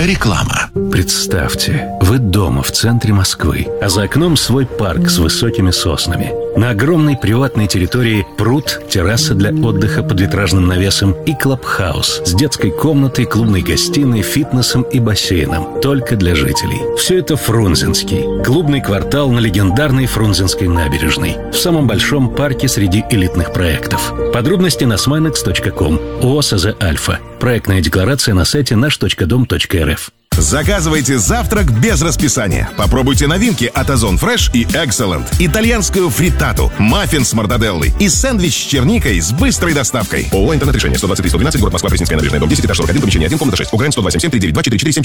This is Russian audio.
Реклама. Представьте, вы дома в центре Москвы, а за окном свой парк с высокими соснами. На огромной приватной территории пруд, терраса для отдыха под витражным навесом и клабхаус с детской комнатой, клубной гостиной, фитнесом и бассейном. Только для жителей. Все это Фрунзенский. Клубный квартал на легендарной Фрунзенской набережной. В самом большом парке среди элитных проектов. Подробности на sminex.com. ООО «АЗ Альфа». Проектная декларация на сайте наш.дом.рф. Заказывайте завтрак без расписания. Попробуйте новинки от Озон Фреш и Excellent. Итальянскую фриттату, маффин с мортаделлой и сэндвич с черникой с быстрой доставкой. ООО «Интернет-решение», 123-112, город Москва, Пресненская набережная, дом 10, этаж 41, помещение 1, комната 6. УГРН 10277-392-4447-4.